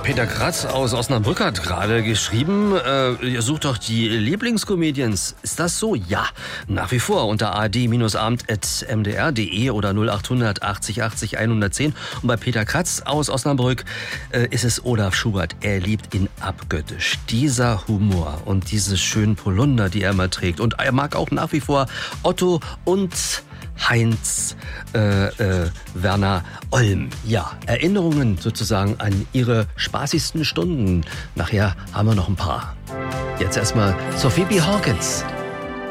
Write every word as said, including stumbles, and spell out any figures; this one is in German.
Peter Kratz aus Osnabrück hat gerade geschrieben, äh, ihr sucht doch die Lieblingscomedians. Ist das so? Ja, nach wie vor unter a d abend at m d r punkt d e oder null achthundert achtzig achtzig hundertzehn. Und bei Peter Kratz aus Osnabrück äh, ist es Olaf Schubert. Er liebt ihn abgöttisch. Dieser Humor und diese schönen Polunder, die er immer trägt. Und er mag auch nach wie vor Otto und Heinz äh, äh, Werner Olm. Ja, Erinnerungen sozusagen an ihre spaßigsten Stunden. Nachher haben wir noch ein paar. Jetzt erstmal Sophie B. Hawkins.